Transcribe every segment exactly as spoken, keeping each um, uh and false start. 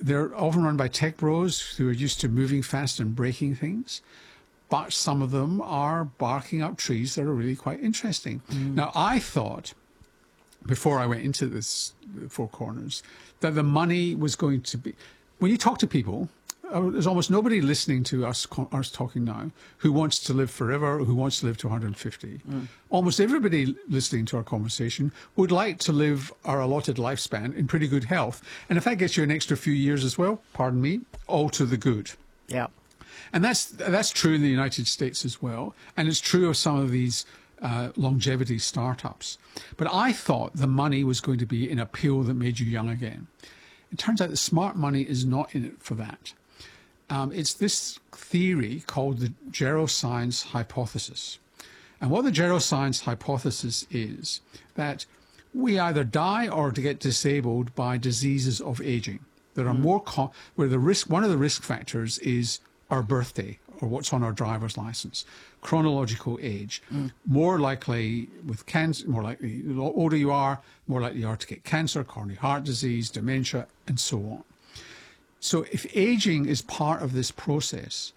they're often run by tech bros who are used to moving fast and breaking things. But some of them are barking up trees that are really quite interesting. Mm. Now, I thought, before I went into this Four Corners, that the money was going to be... When you talk to people, uh, there's almost nobody listening to us, us talking now who wants to live forever, who wants to live to one hundred fifty. Mm. Almost everybody listening to our conversation would like to live our allotted lifespan in pretty good health. And if that gets you an extra few years as well, pardon me, all to the good. Yeah. And that's that's true in the United States as well, and it's true of some of these uh, longevity startups. But I thought the money was going to be in a pill that made you young again. It turns out the smart money is not in it for that. Um, it's this theory called the geroscience hypothesis. And what the geroscience hypothesis is, that we either die or to get disabled by diseases of aging. There are mm. more, co- where the risk, one of the risk factors is our birthday or what's on our driver's license, chronological age. Mm. More likely with cancer, more likely, the older you are, more likely you are to get cancer, coronary heart disease, dementia, and so on. So if aging is part of this process,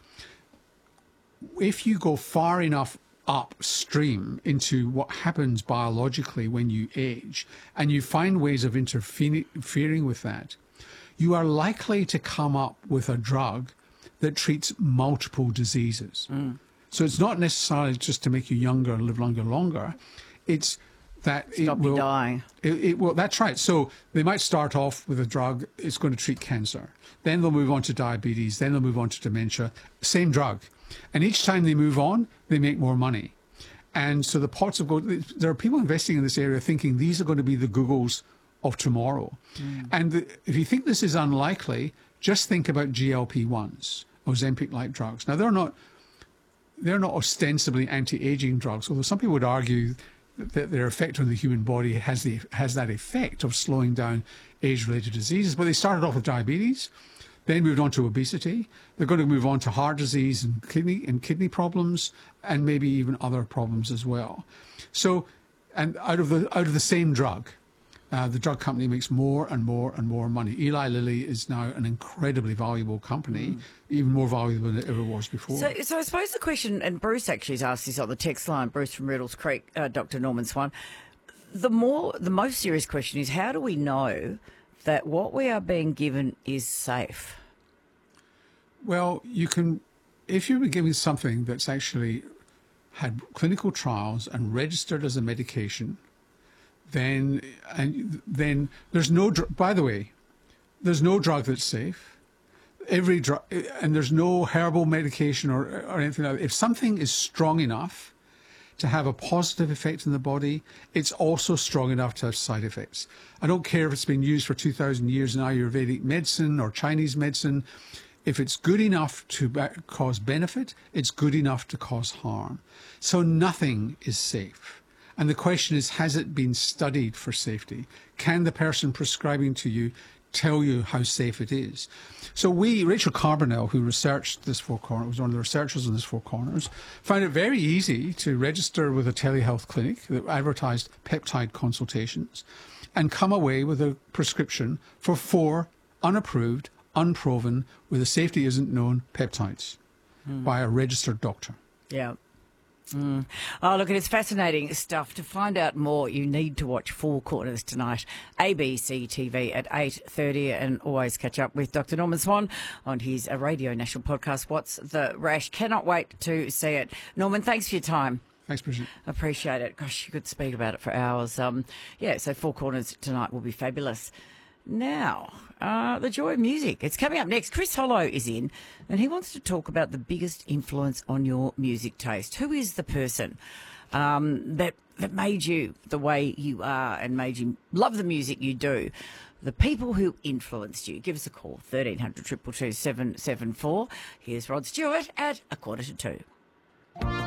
if you go far enough upstream into what happens biologically when you age, and you find ways of interfering with that, you are likely to come up with a drug that treats multiple diseases. Mm. So it's not necessarily just to make you younger and live longer, longer. It's that Stop it will, you dying. It, it will, that's right. So they might start off with a drug, it's going to treat cancer. Then they'll move on to diabetes. Then they'll move on to dementia. Same drug. And each time they move on, they make more money. And so the pots of gold, there are people investing in this area thinking these are going to be the Googles of tomorrow. Mm. And the, if you think this is unlikely, just think about G L P ones, Ozempic-like drugs. Now, they're not, they're not ostensibly anti-aging drugs, although some people would argue that their effect on the human body has, the, has that effect of slowing down age-related diseases. But they started off with diabetes, then moved on to obesity. They're going to move on to heart disease and kidney, and kidney problems, and maybe even other problems as well. So, and out of the, out of the same drug, Uh, the drug company makes more and more and more money. Eli Lilly is now an incredibly valuable company, mm. even more valuable than it ever was before. So, so I suppose the question, and Bruce actually has asked this on the text line, Bruce from Riddles Creek, uh, Doctor Norman Swan, the more, the most serious question is, how do we know that what we are being given is safe? Well, you can, if you were giving something that's actually had clinical trials and registered as a medication, then and then there's no dr- by the way there's no drug that's safe. Every drug, and there's no herbal medication or, or anything like that. If something is strong enough to have a positive effect in the body, it's also strong enough to have side effects. I don't care if it's been used for two thousand years in Ayurvedic medicine or Chinese medicine. If it's good enough to cause benefit, it's good enough to cause harm. So nothing is safe. And the question is, has it been studied for safety? Can the person prescribing to you tell you how safe it is? So we, Rachel Carbonell, who researched this Four Corners, was one of the researchers on this Four Corners, found it very easy to register with a telehealth clinic that advertised peptide consultations and come away with a prescription for four unapproved, unproven, where the safety isn't known, peptides mm. by a registered doctor. Yeah. Mm. Oh, look, it's fascinating stuff. To find out more, you need to watch Four Corners tonight, A B C T V at eight thirty, and always catch up with Doctor Norman Swan on his uh, Radio National podcast, What's the Rash? Cannot wait to see it. Norman, thanks for your time. Thanks, Bridget. Appreciate it. Gosh, you could speak about it for hours. Um, yeah, so Four Corners tonight will be fabulous. Now, uh, the joy of music. It's coming up next. Chris Hollow is in, and he wants to talk about the biggest influence on your music taste. Who is the person um, that that made you the way you are and made you love the music you do? The people who influenced you. Give us a call, thirteen hundred, two two two, seven seven four. Here's Rod Stewart at a quarter to two.